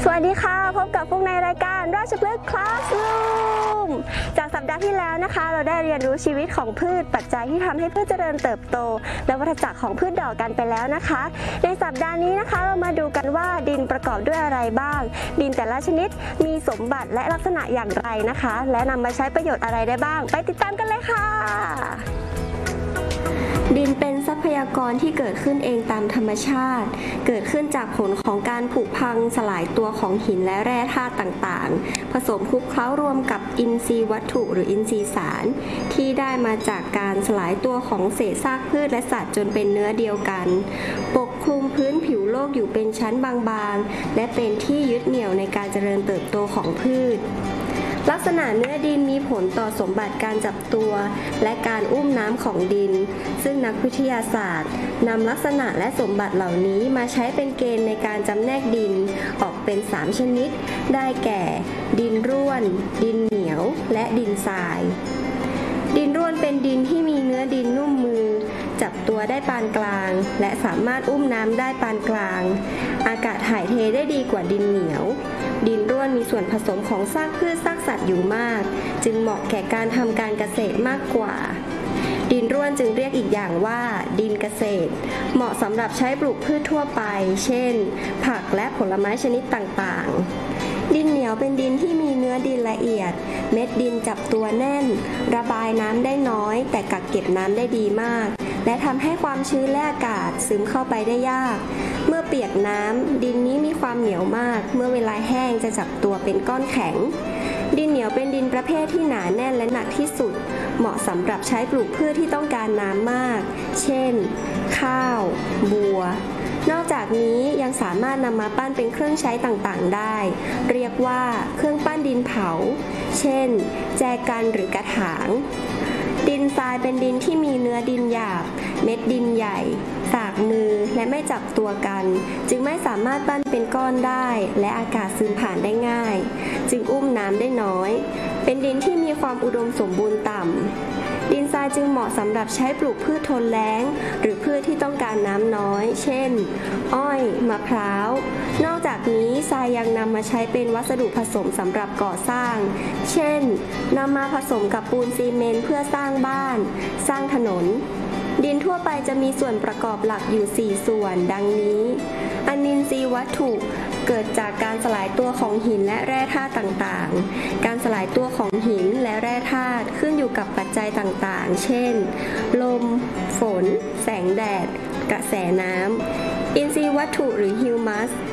สวัสดีค่ะพบกับพวกในรายการราชพฤกษ์คลาสรูมจากสัปดาห์ที่แล้วนะคะเราได้เรียนรู้ชีวิตของพืชปัจจัยที่ทำให้พืชเจริญเติบโตและวัฏจักรของพืชดอกกันไปแล้วนะคะในสัปดาห์นี้นะคะเรามาดูกันว่าดินประกอบด้วยอะไรบ้างดินแต่ละชนิดมีสมบัติและลักษณะอย่างไรนะคะและนำมาใช้ประโยชน์อะไรได้บ้างไปติดตามกันเลยค่ะดินเป็นทรัพยากรที่เกิดขึ้นเองตามธรรมชาติเกิดขึ้นจากผลของการผุพังสลายตัวของหินและแร่ธาตุต่างๆผสมคลุกเคล้ารวมกับอินทรีย์วัตถุหรืออินทรีย์สารที่ได้มาจากการสลายตัวของเศษซากพืชและสัตว์จนเป็นเนื้อเดียวกันปกคลุมพื้นผิวโลกอยู่เป็นชั้นบางๆและเป็นที่ยึดเหนี่ยวในการเจริญเติบโตของพืชลักษณะเนื้อดินมีผลต่อสมบัติการจับตัวและการอุ้มน้ำของดินซึ่งนักวิทยาศาสตร์นำลักษณะและสมบัติเหล่านี้มาใช้เป็นเกณฑ์ในการจำแนกดินออกเป็น3ชนิดได้แก่ดินร่วนดินเหนียวและดินทรายดินร่วนเป็นดินที่มีเนื้อดินนุ่มมือจับตัวได้ปานกลางและสามารถอุ้มน้ำได้ปานกลางอากาศถ่ายเทได้ดีกว่าดินเหนียวดินร่วนมีส่วนผสมของซากพืชซากสัตว์อยู่มากจึงเหมาะแก่การทำการเกษตรมากกว่าดินร่วนจึงเรียกอีกอย่างว่าดินเกษตรเหมาะสำหรับใช้ปลูกพืชทั่วไปเช่นผักและผลไม้ชนิดต่างๆดินเหนียวเป็นดินที่มีเนื้อดินละเอียดเม็ดดินจับตัวแน่นระบายน้ำได้น้อยแต่กักเก็บน้ำได้ดีมากและทำให้ความชื้นและอากาศซึมเข้าไปได้ยากเมื่อเปียกน้ำดินนี้มีความเหนียวมากเมื่อเวลาแห้งจะจับตัวเป็นก้อนแข็งดินเหนียวเป็นดินประเภทที่หนาแน่นและหนักที่สุดเหมาะสำหรับใช้ปลูกพืชที่ต้องการน้ำมากเช่นข้าวบัวนอกจากนี้ยังสามารถนำมาปั้นเป็นเครื่องใช้ต่างๆได้เรียกว่าเครื่องปั้นดินเผาเช่นแจกันหรือกระถางดินทรายเป็นดินที่มีเนื้อดินหยาบเม็ดดินใหญ่สากมือและไม่จับตัวกันจึงไม่สามารถปั้นเป็นก้อนได้และอากาศซึมผ่านได้ง่ายจึงอุ้มน้ำได้น้อยเป็นดินที่มีความอุดมสมบูรณ์ต่ำดินทรายจึงเหมาะสำหรับใช้ปลูกพืชทนแล้งหรือพืชที่ต้องการน้ำน้อยเช่นอ้อยมะพร้าวนอกจากนี้ทรายยังนำมาใช้เป็นวัสดุผสมสำหรับก่อสร้างเช่นนำมาผสมกับปูนซีเมนต์เพื่อสร้างบ้านสร้างถนนดินทั่วไปจะมีส่วนประกอบหลักอยู่4ส่วนดังนี้อนินทรีย์วัตถุเกิดจากการสลายตัวของหินและแร่ธาตุต่างๆการสลายตัวของหินและแร่ธาตุขึ้นอยู่กับปัจจัยต่างๆเช่นลมฝนแสงแดดกระแสน้ำอินทรีย์วัตถุหรือฮิวมัส